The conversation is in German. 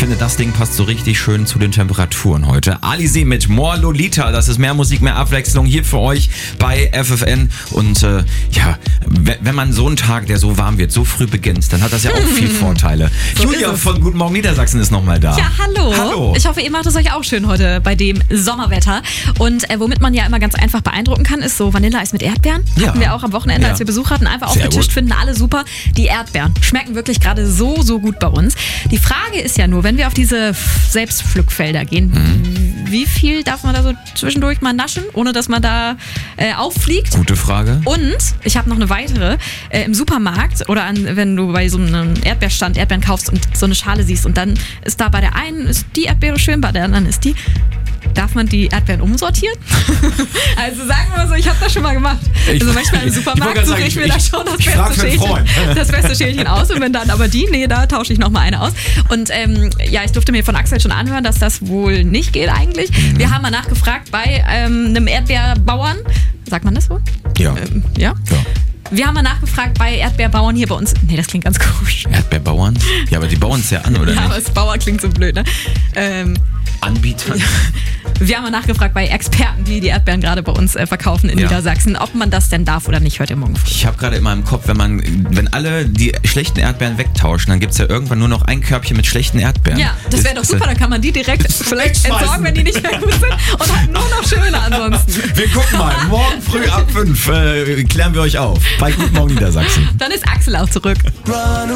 finde, das Ding passt so richtig schön zu den Temperaturen heute. Alizé mit More Lolita, das ist mehr Musik, mehr Abwechslung hier für euch bei FFN. Und wenn man so einen Tag, der so warm wird, so früh beginnt, dann hat das ja auch viel Vorteile. So Julia von Guten Morgen Niedersachsen ist nochmal da. Ja, hallo. Ich hoffe, ihr macht es euch auch schön heute bei dem Sommerwetter. Und womit man ja immer ganz einfach beeindrucken kann, ist so Vanilleeis mit Erdbeeren. Ja. Hatten wir auch am Wochenende, als wir Besuch hatten, einfach Sehr aufgetischt, gut. finden alle super. Die Erdbeeren schmecken wirklich gerade so gut bei uns. Die Frage ist ja nur, wenn wir auf diese Selbstpflückfelder gehen, wie viel darf man da so zwischendurch mal naschen, ohne dass man da auffliegt? Gute Frage. Und ich habe noch eine weitere. Im Supermarkt oder wenn du bei so einem Erdbeerstand Erdbeeren kaufst und so eine Schale siehst und dann ist da bei der einen ist die Erdbeere schön, bei der anderen ist die. Darf man die Erdbeeren umsortieren? Also sagen wir mal so, ich habe das schon mal gemacht. Also manchmal im Supermarkt suche ich mir da schon das beste Schälchen aus und wenn dann aber da tausche ich nochmal eine aus. Und ich durfte mir von Axel schon anhören, dass das wohl nicht geht eigentlich. Wir haben mal nachgefragt bei einem Erdbeerbauern. Sagt man das so? Ja. Ja. Wir haben mal nachgefragt bei Erdbeerbauern hier bei uns. Nee, das klingt ganz komisch. Erdbeerbauern? Ja, aber die bauen es ja an, oder Ja, nicht? aber das Bauer klingt so blöd, ne? Anbieter? Wir haben mal nachgefragt bei Experten, die Erdbeeren gerade bei uns verkaufen in Niedersachsen, ob man das denn darf oder nicht heute Morgen früh. Ich habe gerade in meinem Kopf, wenn alle die schlechten Erdbeeren wegtauschen, dann gibt es ja irgendwann nur noch ein Körbchen mit schlechten Erdbeeren. Ja, das wäre doch super, dann kann man die direkt vielleicht entsorgen, wenn die nicht mehr gut sind und hat nur noch schöne ansonsten. Wir gucken mal, morgen früh ab 5 klären wir euch auf bei Guten Morgen Niedersachsen. Dann ist Axel auch zurück.